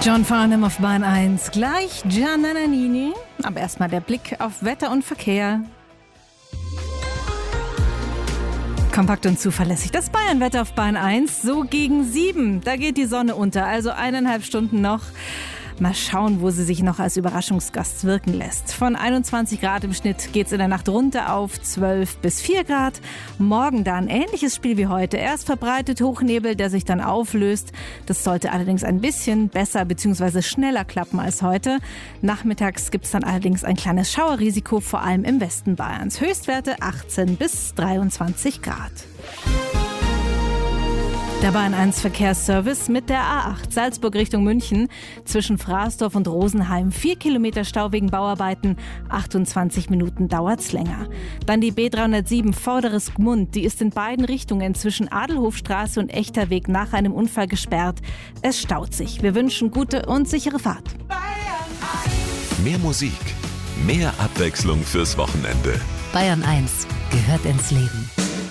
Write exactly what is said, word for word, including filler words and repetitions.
John Farnham auf Bahn eins, gleich Gianna Nannini. Aber erstmal der Blick auf Wetter und Verkehr. Kompakt und zuverlässig. Das Bayern-Wetter auf Bahn eins, so gegen sieben. Da geht die Sonne unter, also eineinhalb Stunden noch. Mal schauen, wo sie sich noch als Überraschungsgast wirken lässt. Von einundzwanzig Grad im Schnitt geht's in der Nacht runter auf zwölf bis vier Grad. Morgen dann ähnliches Spiel wie heute. Erst verbreitet Hochnebel, der sich dann auflöst. Das sollte allerdings ein bisschen besser bzw. schneller klappen als heute. Nachmittags gibt's dann allerdings ein kleines Schauerrisiko, vor allem im Westen Bayerns. Höchstwerte achtzehn bis dreiundzwanzig Grad. Der Bahn eins Verkehrsservice mit der A acht Salzburg Richtung München zwischen Fraßdorf und Rosenheim. Vier Kilometer Stau wegen Bauarbeiten, achtundzwanzig Minuten dauert's länger. Dann die B dreihundertsieben Vorderes Gmund, die ist in beiden Richtungen zwischen Adelhofstraße und Echterweg nach einem Unfall gesperrt. Es staut sich. Wir wünschen gute und sichere Fahrt. Mehr Musik, mehr Abwechslung fürs Wochenende. Bayern eins gehört ins Leben.